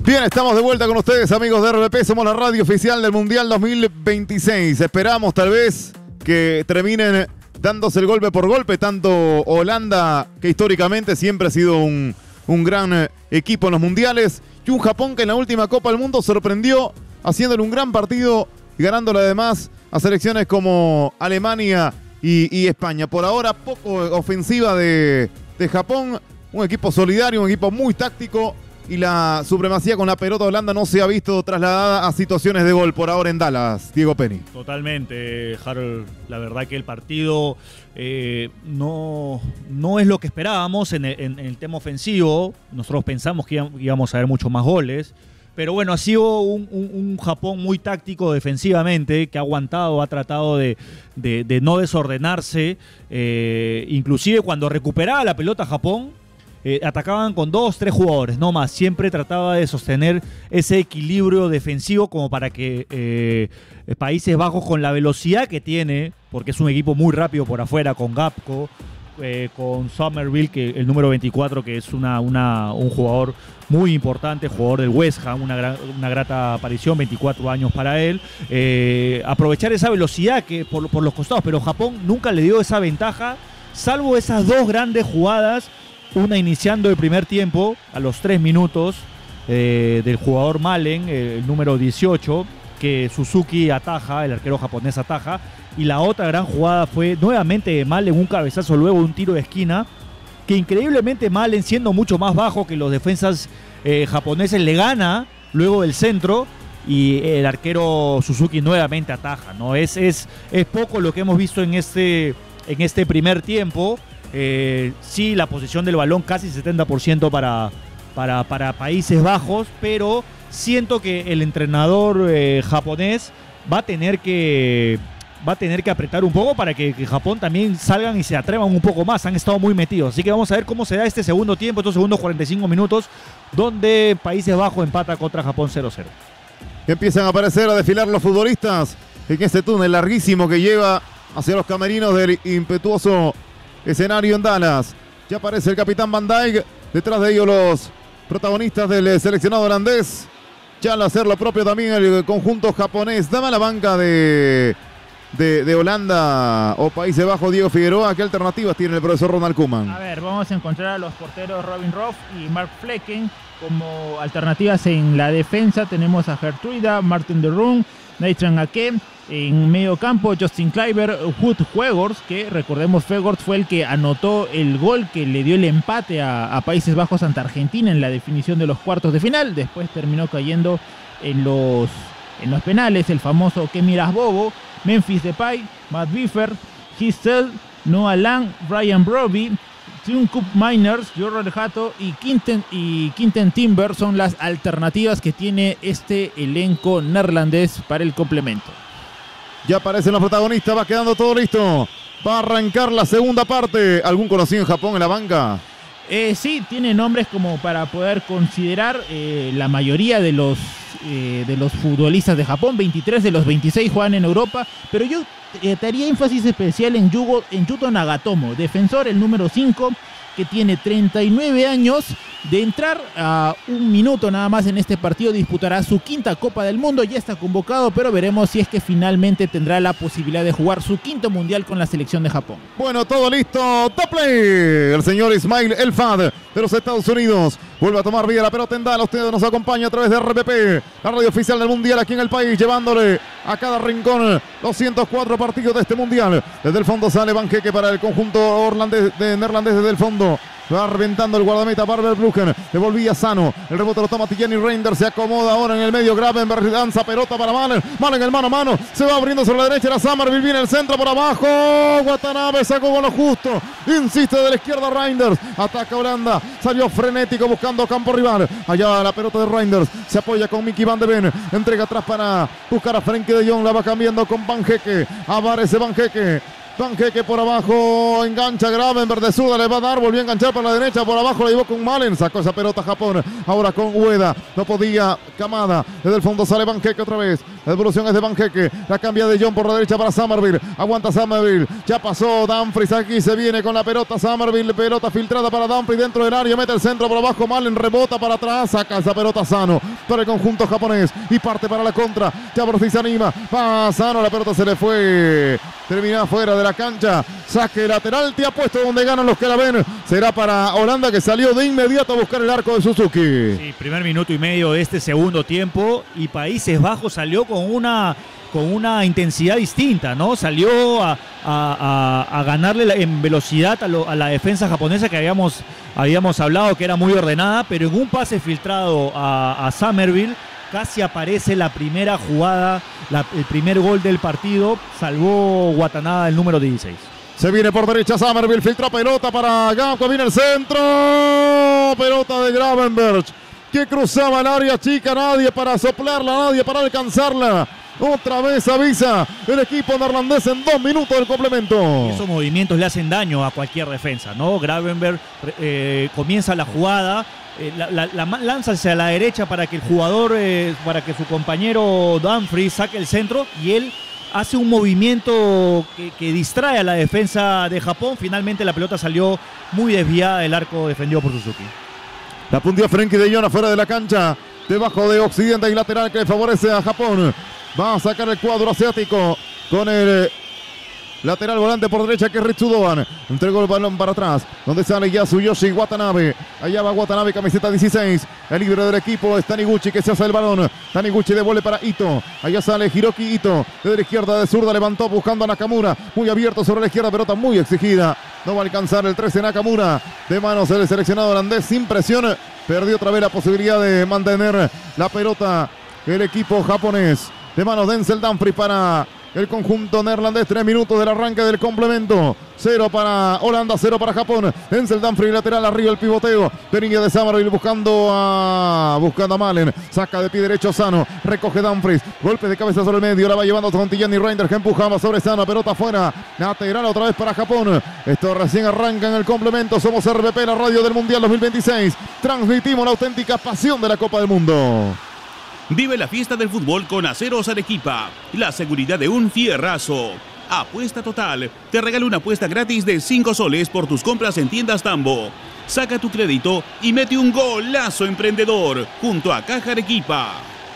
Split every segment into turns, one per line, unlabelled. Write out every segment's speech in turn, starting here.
Bien, estamos de vuelta con ustedes, amigos de RPP. Somos la radio oficial del Mundial 2026. Esperamos tal vez que terminen dándose el golpe por golpe, tanto Holanda, que históricamente siempre ha sido un gran equipo en los mundiales, y un Japón que en la última Copa del Mundo sorprendió haciéndole un gran partido y ganándole además a selecciones como Alemania y España. Por ahora poco ofensiva de Japón, un equipo solidario, un equipo muy táctico, y la supremacía con la pelota de Holanda no se ha visto trasladada a situaciones de gol por ahora en Dallas. Diego Penny.
Totalmente, Harold. La verdad que el partido no es lo que esperábamos en el tema ofensivo. Nosotros pensamos que íbamos a ver muchos más goles. Pero bueno, ha sido un Japón muy táctico defensivamente, que ha aguantado, ha tratado de no desordenarse. Inclusive cuando recuperaba la pelota Japón, atacaban con 2, 3 jugadores, no más. Siempre trataba de sostener ese equilibrio defensivo como para que Países Bajos, con la velocidad que tiene, porque es un equipo muy rápido por afuera, con Gapco, con Somerville, que el número 24, que es un jugador muy importante, jugador del West Ham, una grata aparición, 24 años para él. Aprovechar esa velocidad que por los costados, pero Japón nunca le dio esa ventaja, salvo esas 2 grandes jugadas. Una iniciando el primer tiempo a los 3 minutos del jugador Malen, el número 18, que Suzuki ataja, el arquero japonés ataja. Y la otra gran jugada fue nuevamente de Malen, un cabezazo luego de un tiro de esquina, que increíblemente Malen, siendo mucho más bajo que los defensas japoneses, le gana luego del centro. Y el arquero Suzuki nuevamente ataja, ¿no? Es poco lo que hemos visto en este primer tiempo. Sí, la posesión del balón casi 70% para Países Bajos, pero siento que el entrenador japonés va a tener que apretar un poco para que Japón también salgan y se atrevan un poco más. Han estado muy metidos, así que vamos a ver cómo se da este segundo tiempo, estos segundos 45 minutos, donde Países Bajos empata contra Japón 0-0.
Empiezan a aparecer, a desfilar los futbolistas en este túnel larguísimo que lleva hacia los camerinos del impetuoso escenario en Dallas. Ya aparece el capitán Van Dijk, detrás de ellos los protagonistas del seleccionado holandés. Ya al hacer lo propio también el conjunto japonés. Dame la banca de Holanda o Países Bajos, Diego Figueroa. ¿Qué alternativas tiene el profesor Ronald Koeman?
A ver, vamos a encontrar a los porteros Robin Ruff y Mark Flecken como alternativas en la defensa. Tenemos a Gertruida, Martin de Roon, Nathan Ake. En medio campo, Justin Kluivert, Wout Weghorst, que recordemos Weghorst fue el que anotó el gol que le dio el empate a Países Bajos ante Argentina en la definición de los cuartos de final. Después terminó cayendo en los penales el famoso Kemir Bobo, Memphis Depay, Matt Biffer, Giselle, Noah Lang, Brian Brobbey, Jungkook Miners, Jordan Hato y Quinten Timber son las alternativas que tiene este elenco neerlandés para el complemento.
Ya aparecen los protagonistas, va quedando todo listo. Va a arrancar la segunda parte. ¿Algún conocido en Japón en la banca?
Sí, tiene nombres como para poder considerar. La mayoría de los futbolistas de Japón, 23 de los 26 juegan en Europa, pero yo te haría énfasis especial en Yuto Nagatomo, defensor, el número 5, que tiene 39 años. De entrar a un minuto nada más en este partido, disputará su 5ª Copa del Mundo. Ya está convocado, pero veremos si es que finalmente tendrá la posibilidad de jugar su 5º Mundial con la selección de Japón.
Bueno, todo listo. Top play. El señor Ismail El Fad de los Estados Unidos vuelve a tomar vida la pelota en Dallas. Usted nos acompaña a través de RPP, la radio oficial del Mundial aquí en el país, llevándole a cada rincón los 104 partidos de este Mundial. Desde el fondo sale Van Hecke para el conjunto neerlandés desde el fondo. Va reventando el guardameta Barber Bruggen. Devolvía Sano. El rebote lo toma Tijani Reinders. Se acomoda ahora en el medio. Gravenberg lanza pelota para Malen. Malen el mano a mano. Se va abriendo sobre la derecha. Era Somerville. Viene el centro por abajo. Watanabe sacó con lo justo. Insiste de la izquierda Reinders. Ataca Holanda. Salió frenético buscando campo rival. Allá la pelota de Reinders. Se apoya con Mickey Van de Ven. Entrega atrás para buscar a Frenkie de Jong. La va cambiando con Van Hecke. Aparece Van Hecke. Panqueque por abajo, engancha Gravenberch de zurda, le va a dar, volvió a enganchar para la derecha, por abajo la llevó con Malen, sacó esa pelota Japón, ahora con Ueda, no podía Kamada, desde el fondo sale Panqueque otra vez, la devolución es de Panqueque, la cambia de John por la derecha para Summerville, aguanta Summerville, ya pasó Dumfries, aquí se viene con la pelota Summerville, pelota filtrada para Dumfries dentro del área, mete el centro por abajo, Malen rebota para atrás, saca esa pelota Sano para el conjunto japonés y parte para la contra, ya por fin se anima, va Sano, la pelota se le fue, termina fuera de la cancha, saque lateral, te apuesto donde ganan los que la ven, será para Holanda que salió de inmediato a buscar el arco de Suzuki.
Sí, primer minuto y medio de este segundo tiempo y Países Bajos salió con una intensidad distinta, ¿no? Salió a ganarle en velocidad a la defensa japonesa que habíamos hablado que era muy ordenada, pero en un pase filtrado a Summerville casi aparece la primera jugada, el primer gol del partido, salvó Watanabe el número 16.
Se viene por derecha Summerville, filtra pelota para Gapco, viene el centro, pelota de Gravenberch, que cruzaba el área chica, nadie para soplarla, nadie para alcanzarla. Otra vez avisa el equipo neerlandés en 2 minutos del complemento.
Esos movimientos le hacen daño a cualquier defensa, ¿no? Gravenberch comienza la jugada, la lanza hacia la derecha para que el jugador, para que su compañero Dumfries saque el centro y él hace un movimiento que distrae a la defensa de Japón. Finalmente la pelota salió muy desviada del arco defendido por Suzuki.
La puntió Frenkie de Jong afuera de la cancha, debajo de Occidente y lateral que le favorece a Japón. Va a sacar el cuadro asiático con el lateral volante por derecha que es Ritsu Doan. Entregó el balón para atrás, donde sale Yasuyoshi Watanabe. Allá va Watanabe, camiseta 16. El líder del equipo es Taniguchi que se hace el balón. Taniguchi devuelve para Ito. Allá sale Hiroki Ito. Desde la izquierda de zurda levantó buscando a Nakamura. Muy abierto sobre la izquierda, pelota muy exigida. No va a alcanzar el 13 Nakamura. De manos el seleccionado holandés sin presión. Perdió otra vez la posibilidad de mantener la pelota el equipo japonés. De manos Denzel Dumfries para el conjunto neerlandés. 3 minutos del arranque del complemento. 0 para Holanda, 0 para Japón. Denzel Dumfries lateral arriba el pivoteo. De línea de Summerville buscando a Malen. Saca de pie derecho Sano. Recoge Dumfries. Golpe de cabeza sobre el medio. La va llevando con Tijani Reinders que empujaba sobre Sano. Pelota afuera. Lateral otra vez para Japón. Esto recién arranca en el complemento. Somos RBP, la radio del Mundial 2026. Transmitimos la auténtica pasión de la Copa del Mundo.
Vive la fiesta del fútbol con Aceros Arequipa. La seguridad de un fierrazo. Apuesta total. Te regala una apuesta gratis de 5 soles por tus compras en tiendas Tambo. Saca tu crédito y mete un golazo emprendedor junto a Caja Arequipa.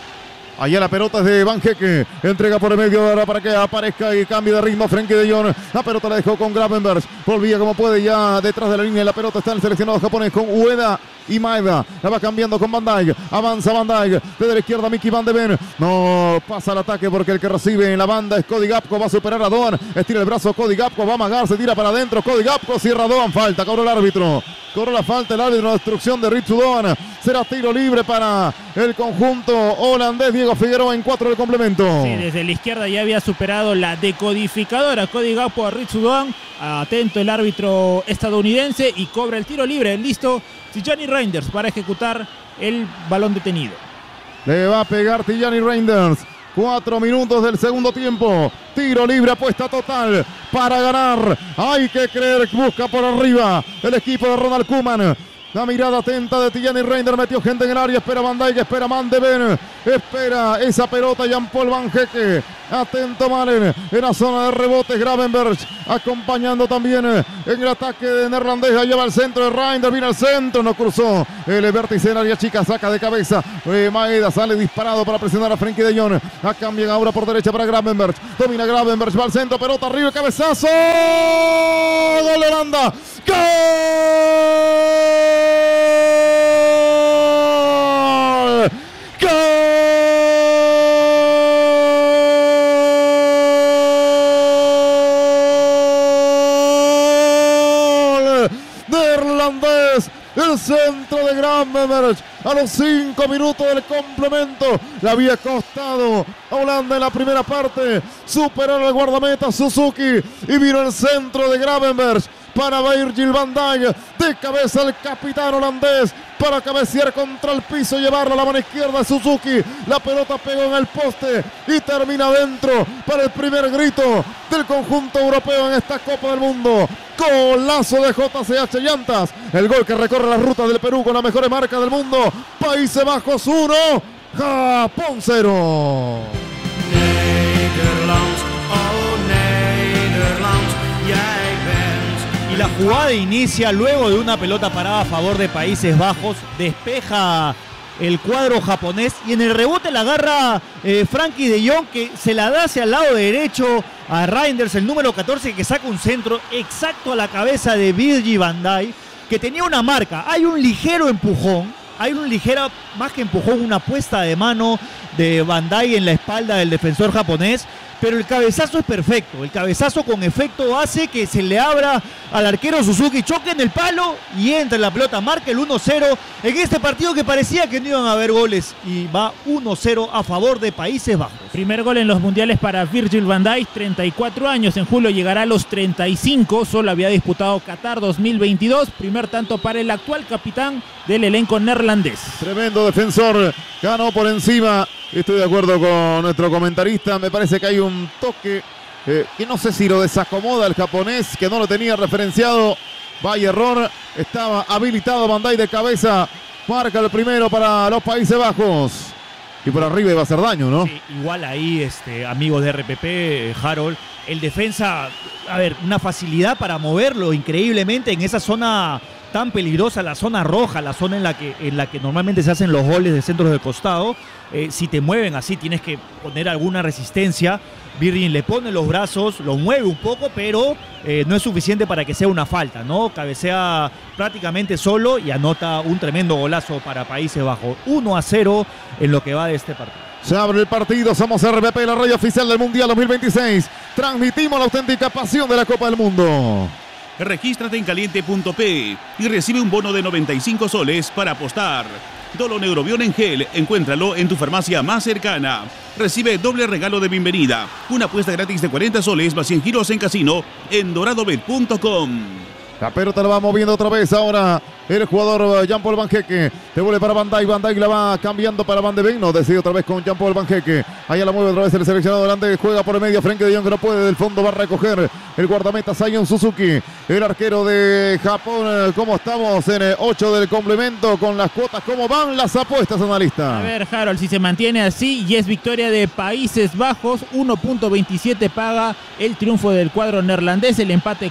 Allá la pelota es de Panqueque. Entrega por el medio ahora para que aparezca y cambie de ritmo Frenkie de Jong. La pelota la dejó con Gravenberch. Volvía como puede ya detrás de la línea. La pelota está en el seleccionado japonés con Ueda y Maeda. La va cambiando con Van Dijk. Avanza Van Dijk. Desde la izquierda Mickey Van de Ven. No pasa el ataque porque el que recibe en la banda es Cody Gakpo. Va a superar a Doan. Estira el brazo Cody Gakpo. Va a amagar. Se tira para adentro. Cody Gakpo cierra a Doan. Falta. Cobró el árbitro. Cobró la falta el árbitro. Destrucción de Ritsu Doan. Será tiro libre para el conjunto holandés. Diego Figueroa en 4 del complemento.
Sí, desde la izquierda ya había superado la decodificadora Cody Gakpo a Ritsu Doan. Atento el árbitro estadounidense y cobra el tiro libre. Listo Tijani Reinders para ejecutar el balón detenido.
Le va a pegar Tijani Reinders. 4 minutos del segundo tiempo. Tiro libre, apuesta total para ganar. Hay que creer, busca por arriba el equipo de Ronald Koeman. La mirada atenta de Tijani Reinders, metió gente en el área, espera Van Dijk, espera Van de Ven, espera esa pelota Jean-Paul Panqueque. Atento Malen en la zona de rebotes, Gravenberch acompañando también en el ataque de neerlandés. Allá va el centro de Reinders, viene al centro, no cruzó el vértice en área chica, saca de cabeza. Maeda sale disparado para presionar a Frenkie de Jong. La cambian ahora por derecha para Gravenberch. Domina Gravenberch, va al centro, pelota arriba, cabezazo. Gol de Holanda. ¡Gol! ¡Gol! Neerlandés, el centro de Gravenberch a los 5 minutos del complemento. Le había costado a Holanda en la primera parte superar al guardameta Suzuki y vino el centro de Gravenberch para Virgil van Dijk. De cabeza el capitán holandés para cabecear contra el piso, llevarla a la mano izquierda de Suzuki. La pelota pegó en el poste y termina dentro para el primer grito del conjunto europeo en esta Copa del Mundo. Golazo de JCH Llantas. El gol que recorre las rutas del Perú con las mejores marcas del mundo. Países Bajos 1, Japón 0.
Nederland, oh Nederland, jij bent.
Y la jugada inicia luego de una pelota parada a favor de Países Bajos. Despeja el cuadro japonés y en el rebote la agarra Frankie de Jong, que se la da hacia el lado derecho a Reinders, el número 14, que saca un centro exacto a la cabeza de Virgil van Dijk, que tenía una marca. Hay un ligero empujón, más que empujón, una puesta de mano de Van Dijk en la espalda del defensor japonés, pero el cabezazo es perfecto. El cabezazo con efecto hace que se le abra al arquero Suzuki, choque en el palo y entra en la pelota, marca el 1-0 en este partido que parecía que no iban a haber goles, y va 1-0 a favor de Países Bajos.
Primer gol en los mundiales para Virgil van Dijk, 34 años, en julio llegará a los 35, solo había disputado Qatar 2022, primer tanto para el actual capitán del elenco neerlandés.
Tremendo defensor, ganó por encima. Estoy de acuerdo con nuestro comentarista, me parece que hay un toque que no sé si lo desacomoda el japonés, que no lo tenía referenciado. Vaya error, estaba habilitado Van Dijk de cabeza, marca el primero para los Países Bajos. Y por arriba iba a hacer daño, ¿no?
Sí, igual ahí, amigos de RPP, Harold, el defensa, a ver, una facilidad para moverlo increíblemente en esa zona tan peligrosa, la zona roja, la zona en la que normalmente se hacen los goles de centros de costado. Si te mueven así, tienes que poner alguna resistencia. Virgil le pone los brazos, lo mueve un poco, pero no es suficiente para que sea una falta, ¿no? Cabecea prácticamente solo y anota un tremendo golazo para Países Bajos. 1-0 en lo que va de este partido.
Se abre el partido, somos RPP, la radio oficial del Mundial 2026. Transmitimos la auténtica pasión de la Copa del Mundo.
Regístrate en caliente.p y recibe un bono de 95 soles para apostar. Dolon Eurobión en gel, encuéntralo en tu farmacia más cercana. Recibe doble regalo de bienvenida, una apuesta gratis de 40 soles más 100 giros en casino en doradobet.com.
La pelota la va moviendo otra vez ahora el jugador Jean-Paul Van Hecke. Devuelve para Van Dijk. Van Dijk la va cambiando para Van de Ven. No, decide otra vez con Jean-Paul Van Hecke. Allá la mueve otra vez el seleccionado holandés. Juega por el medio. Frenkie de Jong que no puede. Del fondo va a recoger el guardameta Sion Suzuki. El arquero de Japón. ¿Cómo estamos en 8 del complemento con las cuotas? ¿Cómo van las apuestas, analista?
A ver, Harold, si se mantiene así y es victoria de Países Bajos, 1.27 paga el triunfo del cuadro neerlandés. El empate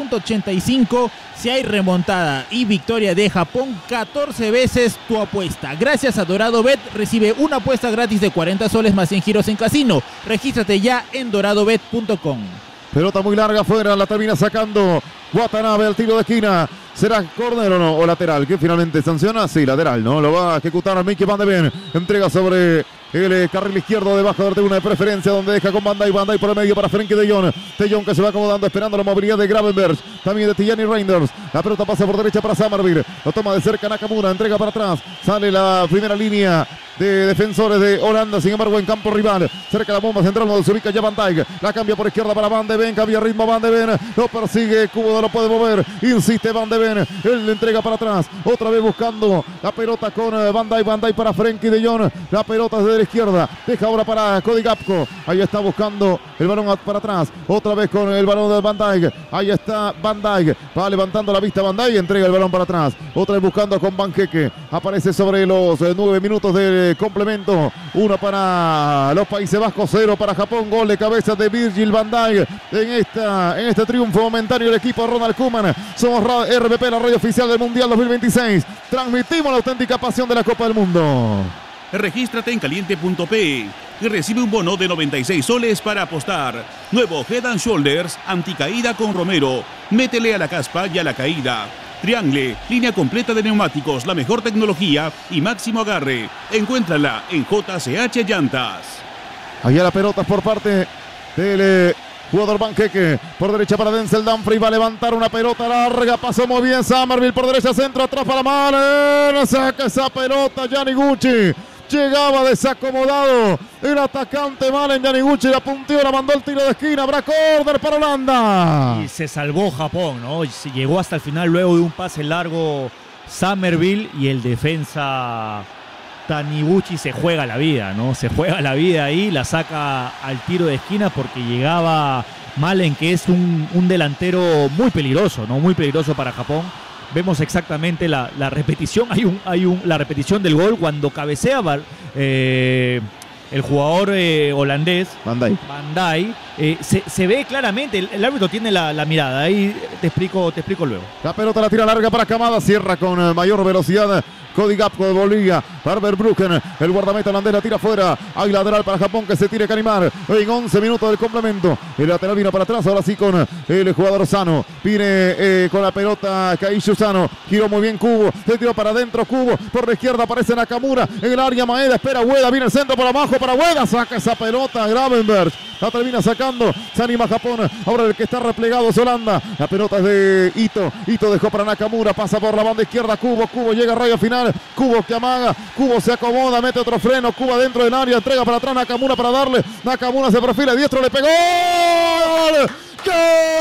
4.85. Si hay remontada y victoria de Japón, 14 veces tu apuesta. Gracias a Dorado Bet, recibe una apuesta gratis de 40 soles más 100 giros en casino. Regístrate ya en doradobet.com.
Pelota muy larga afuera, la termina sacando Watanabe al tiro de esquina. ¿Será córner o no? ¿O lateral? ¿Que finalmente sanciona? Sí, lateral, ¿no? Lo va a ejecutar Mickey Van de Ven. Entrega sobre el carril izquierdo debajo de la tribuna de preferencia, donde deja con Van Dijk. Van Dijk por el medio para Frenkie de Jong. De Jong que se va acomodando, esperando la movilidad de Gravenberch. También de Tijani Reinders. La pelota pasa por derecha para Summerville. Lo toma de cerca Nakamura. Entrega para atrás. Sale la primera línea de defensores de Holanda, sin embargo en campo rival, cerca de la bomba central donde se ubica ya Van Dijk, la cambia por izquierda para Van de Ven, cambia ritmo Van de Ven, lo persigue, Cubo no lo puede mover, insiste Van de Ven, él le entrega para atrás, otra vez buscando la pelota con Van Dijk para Frenkie de Jong, la pelota desde la izquierda, deja ahora para Cody Gakpo, ahí está buscando el balón para atrás, otra vez con el balón de Van Dijk, ahí está Van Dijk, va levantando la vista Van Dijk, entrega el balón para atrás, otra vez buscando con Van Hecke, aparece sobre los 9 minutos del complemento, 1 para los Países Bajos, 0 para Japón, gol de cabeza de Virgil van Dijk en este triunfo momentáneo del equipo de Ronald Koeman. Somos RPP, la radio oficial del Mundial 2026, transmitimos la auténtica pasión de la Copa del Mundo.
Regístrate en caliente.p y recibe un bono de 96 soles para apostar. Nuevo Head and Shoulders anticaída con Romero, métele a la caspa y a la caída. Triangle, línea completa de neumáticos, la mejor tecnología y máximo agarre. Encuéntrala en JCH Llantas.
Allá la pelota por parte del jugador Van Hecke. Por derecha para Denzel Dumfries. Va a levantar una pelota larga. Pasó muy bien Summerville por derecha, centro, atrás para Malen. Saca esa pelota Gianni Gucci. Llegaba desacomodado el atacante Malen Yaniguchi, la punteó, la mandó el tiro de esquina. Habrá córner para Holanda.
Y se salvó Japón, ¿no? Y se llegó hasta el final luego de un pase largo Somerville y el defensa Taniguchi se juega la vida, ¿no? Se juega la vida ahí, la saca al tiro de esquina porque llegaba Malen, que es un delantero muy peligroso, ¿no? Muy peligroso para Japón. Vemos exactamente la repetición. La repetición del gol cuando cabeceaba el jugador holandés, Van Dijk. Se ve claramente, el árbitro tiene la mirada. Ahí te explico luego.
La pelota la tira larga para Kamada, cierra con mayor velocidad Cody Gakpo de Bolivia. Verbruggen, el guardameta holandés, la tira fuera. Hay lateral para Japón que se tire Canimar en 11 minutos del complemento. El lateral vino para atrás, ahora sí con el jugador Sano. Viene con la pelota Kaishu Sano. Giró muy bien Kubo, se tiró para adentro Kubo. Por la izquierda aparece Nakamura. En el área Maeda, espera Ueda, viene el centro por abajo para Ueda. Saca esa pelota Gravenberch. La termina sacando, se anima Japón. Ahora el que está replegado es Holanda. La pelota es de Ito. Ito dejó para Nakamura, pasa por la banda izquierda Kubo. Kubo llega a rayo final. Kubo que amaga. Kubo se acomoda, mete otro freno. Kubo dentro del área, entrega para atrás Nakamura para darle. Nakamura se perfila, diestro, le pegó. ¡Gol!